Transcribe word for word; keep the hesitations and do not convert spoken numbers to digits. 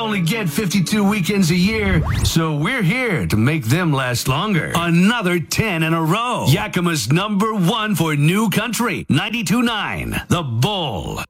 only get fifty-two weekends a year, so we're here to make them last longer. Another ten in a row. Yakima's number one for new country, ninety-two point nine, The Bull.